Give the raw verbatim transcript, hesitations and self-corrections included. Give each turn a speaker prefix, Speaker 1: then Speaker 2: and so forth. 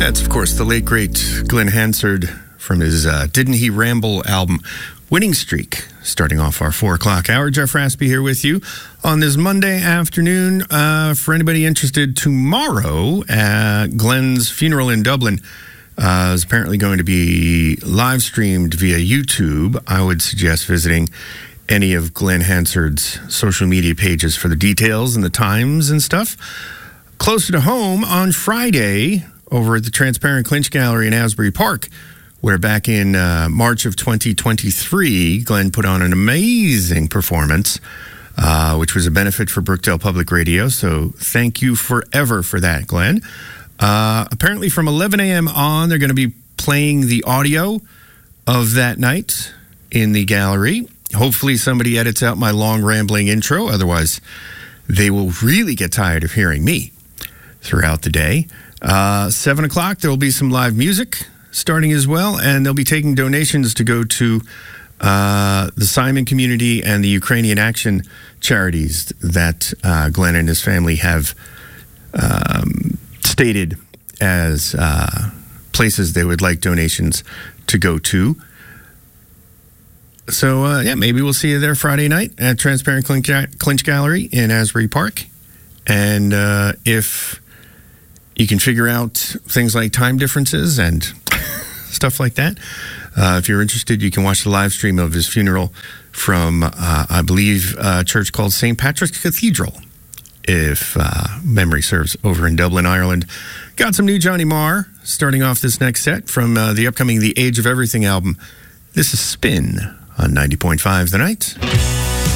Speaker 1: That's, of course, the late, great Glenn Hansard from his uh, Didn't He Ramble album, Winning Streak. Starting off our four o'clock hour, Jeff Raspy here with you on this Monday afternoon. Uh, for anybody interested, tomorrow at Glenn's funeral in Dublin uh, is apparently going to be live streamed via YouTube. I would suggest visiting any of Glenn Hansard's social media pages for the details and the times and stuff. Closer to home, on Friday, over at the Transparent Clinch Gallery in Asbury Park, where back in uh, March of twenty twenty-three, Glenn put on an amazing performance, uh, which was a benefit for Brookdale Public Radio. So thank you forever for that, Glenn. Uh, apparently from eleven a.m. on, they're going to be playing the audio of that night in the gallery. Hopefully somebody edits out my long rambling intro. Otherwise, they will really get tired of hearing me throughout the day. Uh, seven o'clock, there will be some live music starting as well, and they'll be taking donations to go to uh, the Simon Community and the Ukrainian Action charities that uh, Glenn and his family have um, stated as uh, places they would like donations to go to. So, uh, yeah, maybe we'll see you there Friday night at Transparent Clinch, Clinch Gallery in Asbury Park. And uh, if you can figure out things like time differences and stuff like that, uh, if you're interested, you can watch the live stream of his funeral from, uh, I believe, a church called Saint Patrick's Cathedral, if uh, memory serves, over in Dublin, Ireland. Got some new Johnny Marr starting off this next set from uh, the upcoming The Age of Everything album. This is Spin on ninety point five The Night.